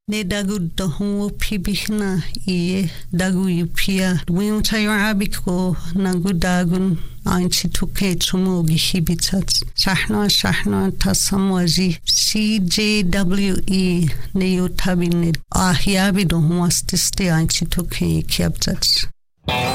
Ne dagu dohu pibihna iye dagu yupia. Wing tayo abiko nagu dagun ainchi tuke chumu gihibitat. Shahna tasamwaji CJWE ne yotabinid. Ahiabi dohu astiste ainchi tuke kiabtat.